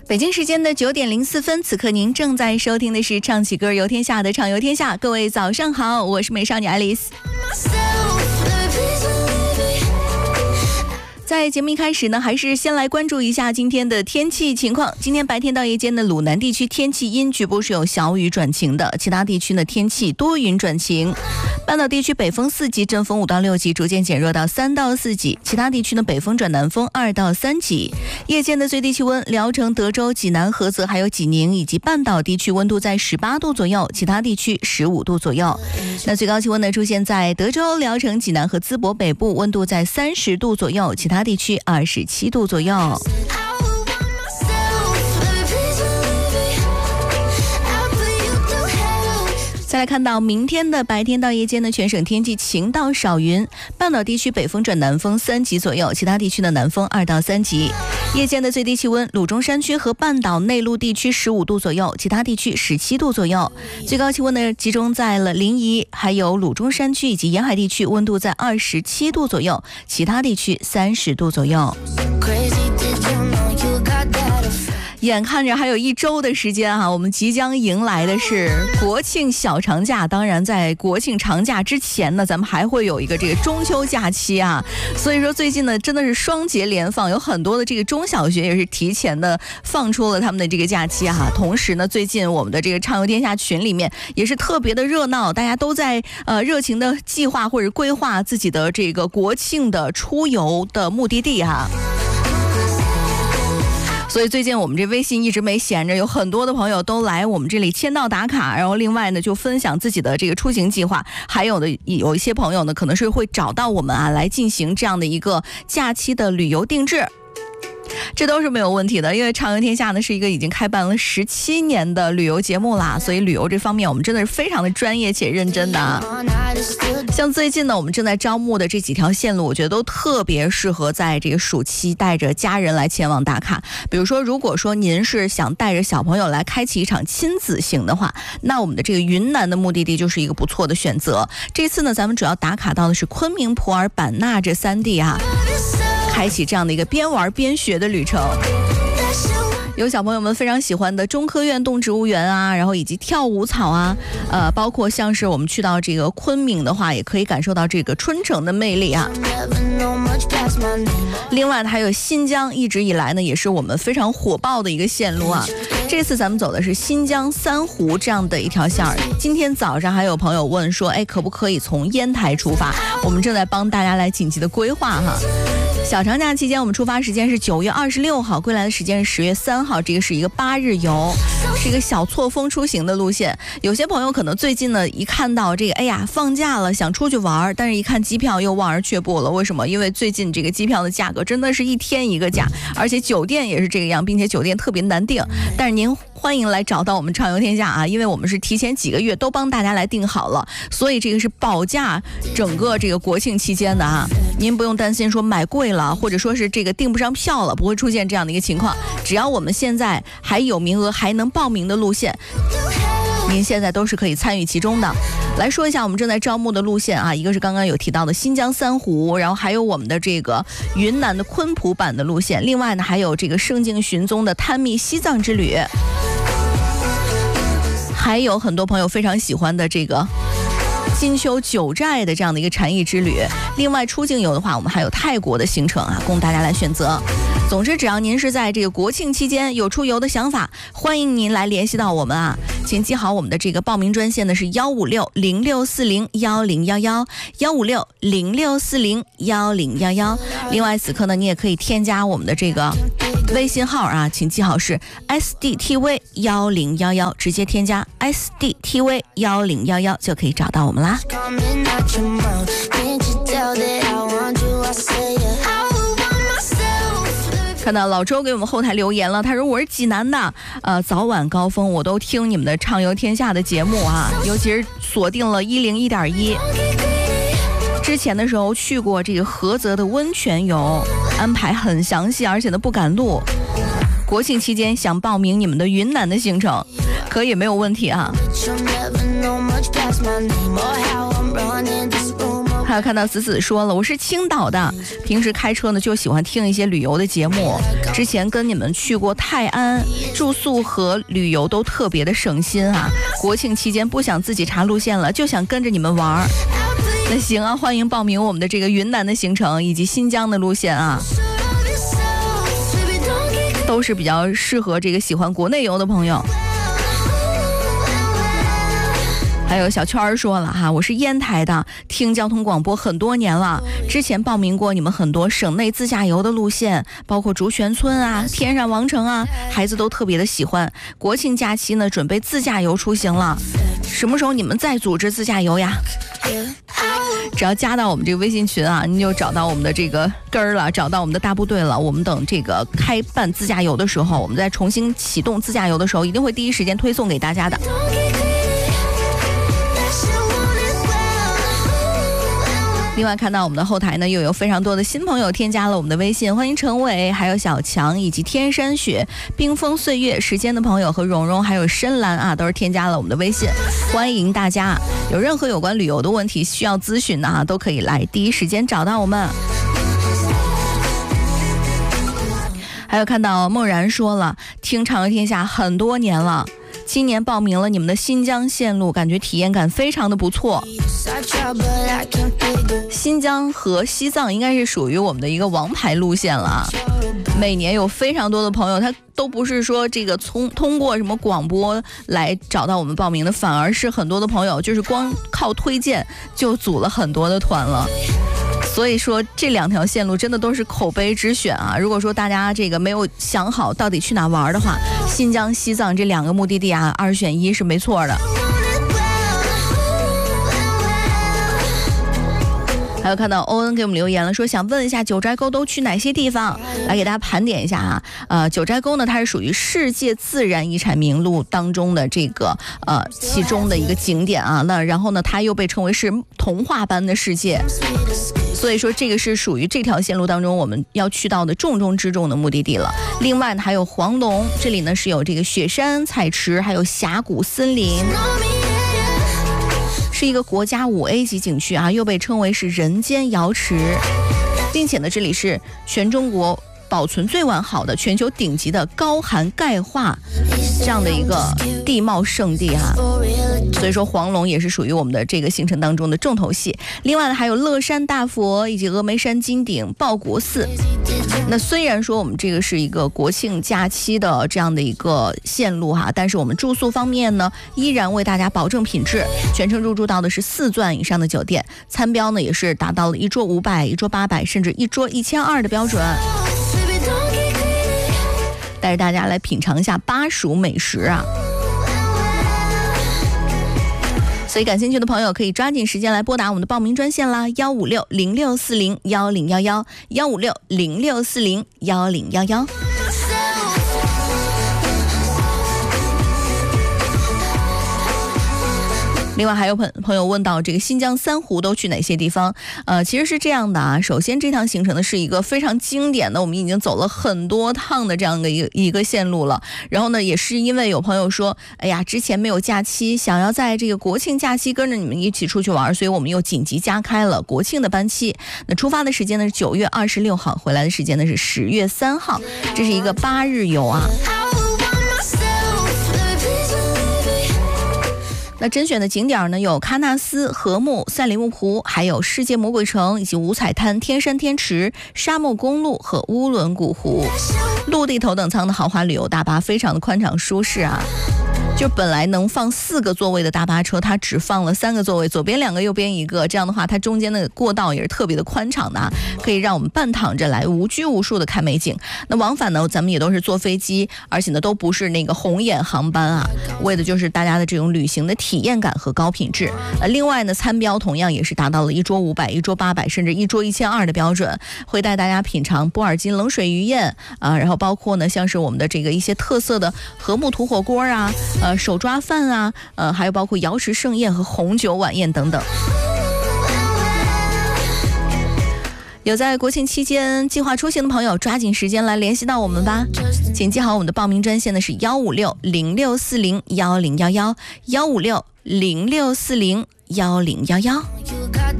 北京时间的9点04分，此刻您正在收听的是唱起歌游天下的唱游天下。各位早上好，我是美少女爱丽丝。在节目一开始呢，还是先来关注一下今天的天气情况。今天白天到夜间的鲁南地区天气阴，局部是有小雨转晴的，其他地区呢天气多云转晴。半岛地区北风4级，阵风5到6级，逐渐减弱到3到4级，其他地区呢北风转南风2到3级。夜间的最低气温，聊城、德州、济南、菏泽还有济宁以及半岛地区温度在18度左右，其他地区15度左右。那最高气温呢出现在德州、聊城、济南和淄博北部，温度在30度左右，其他地区27度左右。再来看到明天的白天到夜间的全省天气晴到少云，半岛地区北风转南风3级左右，其他地区的南风2到3级。夜间的最低气温，鲁中山区和半岛内陆地区15度左右，其他地区17度左右。最高气温呢集中在了临沂还有鲁中山区以及沿海地区，温度在27度左右，其他地区30度左右。眼看着还有1周的时间我们即将迎来的是国庆小长假。当然在国庆长假之前呢，咱们还会有一个这个中秋假期所以说最近呢真的是双节连放，有很多的这个中小学也是提前的放出了他们的这个假期同时呢，最近我们的这个畅游天下群里面也是特别的热闹，大家都在热情的计划或者规划自己的这个国庆的出游的目的地所以最近我们这微信一直没闲着，有很多的朋友都来我们这里签到打卡，然后另外呢就分享自己的这个出行计划，还有一些朋友呢可能是会找到我们来进行这样的一个假期的旅游定制。这都是没有问题的，因为畅游天下呢是一个已经开办了17年的旅游节目啦，所以旅游这方面我们真的是非常的专业且认真的像最近呢我们正在招募的这几条线路，我觉得都特别适合在这个暑期带着家人来前往打卡。比如说如果说您是想带着小朋友来开启一场亲子行的话，那我们的这个云南的目的地就是一个不错的选择。这次呢咱们主要打卡到的是昆明、普洱、版纳这3地开启这样的一个边玩边学的旅程。有小朋友们非常喜欢的中科院动植物园然后以及跳舞草包括像是我们去到这个昆明的话，也可以感受到这个春城的魅力另外还有新疆，一直以来呢也是我们非常火爆的一个线路这次咱们走的是新疆3湖这样的一条线今天早上还有朋友问说可不可以从烟台出发，我们正在帮大家来紧急的规划小长假期间我们出发时间是9月26号，归来的时间是10月3号，这个是一个8日游，是一个小错峰出行的路线。有些朋友可能最近呢一看到这个放假了想出去玩，但是一看机票又望而却步了。为什么？因为最近这个机票的价格真的是一天一个价，而且酒店也是这个样，并且酒店特别难订。但是您欢迎来找到我们畅游天下因为我们是提前几个月都帮大家来订好了，所以这个是保价整个这个国庆期间的您不用担心说买贵了，或者说是这个订不上票了，不会出现这样的一个情况。只要我们现在还有名额还能报名的路线，您现在都是可以参与其中的。来说一下我们正在招募的路线一个是刚刚有提到的新疆3湖，然后还有我们的这个云南的昆普版的路线，另外呢还有这个圣境寻踪的探秘西藏之旅，还有很多朋友非常喜欢的这个金秋九寨的这样的一个禅意之旅。另外出境游的话，我们还有泰国的行程供大家来选择。总之只要您是在这个国庆期间有出游的想法，欢迎您来联系到我们请记好我们的这个报名专线呢是156-0640-10111，156-0640-10111。另外此刻呢你也可以添加我们的这个微信号请记好是 SDTV1011，直接添加 SDTV1011就可以找到我们啦。看到老周给我们后台留言了，他说我是济南的早晚高峰我都听你们的畅游天下的节目尤其是锁定了101.1。之前的时候去过这个菏泽的温泉游，安排很详细，而且呢不赶路。国庆期间想报名你们的云南的行程，可以没有问题还有看到子子说了，我是青岛的，平时开车呢就喜欢听一些旅游的节目，之前跟你们去过泰安，住宿和旅游都特别的省心啊，国庆期间不想自己查路线了，就想跟着你们玩。那行啊，欢迎报名我们的这个云南的行程以及新疆的路线啊，都是比较适合这个喜欢国内游的朋友。还有小圈儿说了哈，我是烟台的，听交通广播很多年了，之前报名过你们很多省内自驾游的路线，包括竹泉村啊、天山王城啊，孩子都特别的喜欢。国庆假期呢，准备自驾游出行了，什么时候你们再组织自驾游呀？只要加到我们这个微信群啊，你就找到我们的这个根儿了，找到我们的大部队了。我们等这个开办自驾游的时候，我们再重新启动自驾游的时候，一定会第一时间推送给大家的。另外看到我们的后台呢，又有非常多的新朋友添加了我们的微信，欢迎陈伟，还有小强，以及天山雪、冰封岁月、时间的朋友和蓉蓉，还有深蓝啊，都是添加了我们的微信。欢迎大家，有任何有关旅游的问题需要咨询的啊，都可以来第一时间找到我们。还有看到梦然说了，听畅游天下很多年了，今年报名了你们的新疆线路，感觉体验感非常的不错。新疆和西藏应该是属于我们的一个王牌路线了，每年有非常多的朋友，他都不是说这个通过什么广播来找到我们报名的，反而是很多的朋友就是光靠推荐就组了很多的团了。所以说这两条线路真的都是口碑之选啊！如果说大家这个没有想好到底去哪玩的话，新疆、西藏这两个目的地啊，二选一是没错的。还有看到欧恩给我们留言了，说想问一下九寨沟都去哪些地方，来给大家盘点一下啊。九寨沟呢，它是属于世界自然遗产名录当中的这个其中的一个景点啊。那然后呢，它又被称为是童话般的世界，所以说这个是属于这条线路当中我们要去到的重中之重的目的地了。另外呢，还有黄龙，这里呢是有这个雪山彩池，还有峡谷森林，是一个国家5A 级景区啊，又被称为是人间瑶池，并且呢，这里是全中国保存最完好的、全球顶级的高寒钙化这样的一个地貌圣地啊。所以说黄龙也是属于我们的这个行程当中的重头戏。另外呢，还有乐山大佛以及峨眉山金顶、报国寺。那虽然说我们这个是一个国庆假期的这样的一个线路哈，但是我们住宿方面呢，依然为大家保证品质，全程入住到的是4钻以上的酒店，餐标呢也是达到了1桌500、1桌800，甚至1桌1200的标准。带着大家来品尝一下巴蜀美食啊！所以感兴趣的朋友可以抓紧时间来拨打我们的报名专线啦，15606401011 15606401011。另外还有朋友问到这个新疆3湖都去哪些地方？其实是这样的啊，首先这趟行程呢是一个非常经典的，我们已经走了很多趟的这样的一个线路了。然后呢，也是因为有朋友说，哎呀，之前没有假期，想要在这个国庆假期跟着你们一起出去玩，所以我们又紧急加开了国庆的班期。那出发的时间呢是9月26号，回来的时间呢是10月3号，这是一个8日游啊。那甄选的景点呢有喀纳斯、禾木、赛里木湖，还有世界魔鬼城以及五彩滩、天山天池、沙漠公路和乌伦古湖。陆地头等舱的豪华旅游大巴非常的宽敞舒适啊。就本来能放4个座位的大巴车，它只放了3个座位，左边2个，右边1个。这样的话，它中间的过道也是特别的宽敞的，可以让我们半躺着来无拘无束的看美景。那往返呢，咱们也都是坐飞机，而且呢都不是那个红眼航班啊，为的就是大家的这种旅行的体验感和高品质。另外呢，餐标同样也是达到了1桌500、1桌800，甚至1桌1200的标准，会带大家品尝波尔津冷水鱼宴啊，然后包括呢像是我们的这个一些特色的禾木土火锅啊。手抓饭啊，还有包括瑶池盛宴和红酒晚宴等等。有在国庆期间计划出行的朋友，抓紧时间来联系到我们吧。请记好我们的报名专线呢是15606401011 15606401011。